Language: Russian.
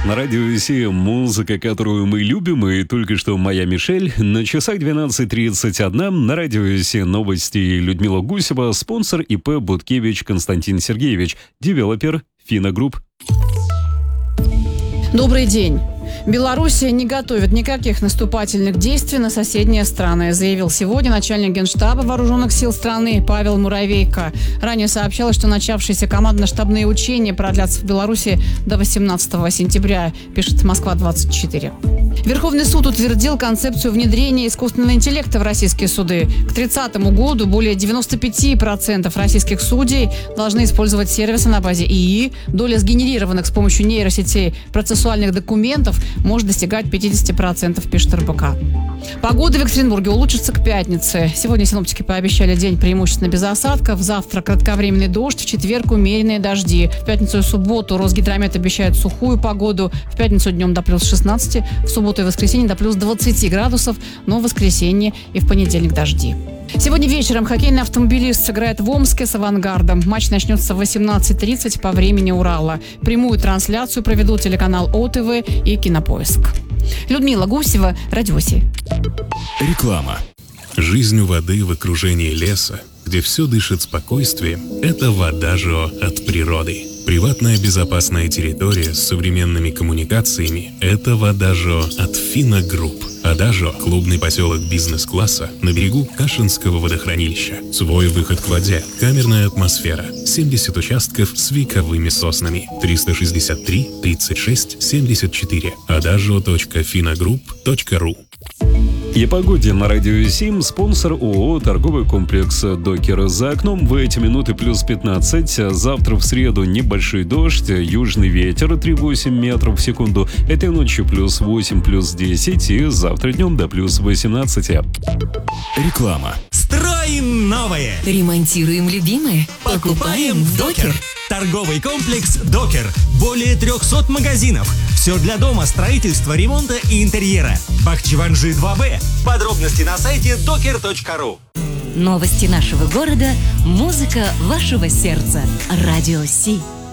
На радио Си музыка, которую мы любим, и только что моя Мишель. На часах 12:31 на радио Си новости. Людмила Гусева, спонсор ИП Буткевич Константин Сергеевич, девелопер Fina Group. Добрый день. Белоруссия не готовит никаких наступательных действий на соседние страны, заявил сегодня начальник Генштаба Вооруженных сил страны Павел Муравейко. Ранее сообщалось, что начавшиеся командно-штабные учения продлятся в Беларуси до 18 сентября, пишет Москва-24. Верховный суд утвердил концепцию внедрения искусственного интеллекта в российские суды. К 30 году более 95% российских судей должны использовать сервисы на базе ИИ. Доля сгенерированных с помощью нейросетей процессуальных документов может достигать 50%, пишет РБК. Погода в Екатеринбурге улучшится к пятнице. Сегодня синоптики пообещали день преимущественно без осадков. Завтра кратковременный дождь, в четверг умеренные дожди. В пятницу и субботу Росгидромет обещает сухую погоду. В пятницу днем до плюс 16, в субботу и воскресенье до плюс 20 градусов, но в воскресенье и в понедельник дожди. Сегодня вечером хоккейный автомобилист сыграет в Омске с «Авангардом». Матч начнется в 18:30 по времени Урала. Прямую трансляцию проведут телеканал ОТВ и Кинопоиск. Людмила Гусева, Радио Си. Реклама. Жизнь у воды в окружении леса, где все дышит спокойствием, это Водажио от природы. Приватная безопасная территория с современными коммуникациями – это Водажио от Fina Group. Водажио – клубный поселок бизнес-класса на берегу Кашинского водохранилища. Свой выход к воде, камерная атмосфера, 70 участков с вековыми соснами. 363 36 74. adagio.finagroup.ru. И о погоде на радио Сим, спонсор ООО «Торговый комплекс Докер». За окном в эти минуты плюс 15. Завтра в среду небольшой дождь, южный ветер 3,8 метров в секунду. Этой ночью плюс 8, плюс 10 и завтра днем до плюс 18. Реклама. Строим новое! Ремонтируем любимое? Покупаем в Докер! Торговый комплекс Докер. Более 300 магазинов. Все для дома, строительства, ремонта и интерьера. Бахчеванжи 2Б. Подробности на сайте doker.ru. Новости нашего города, музыка вашего сердца. Радио Си.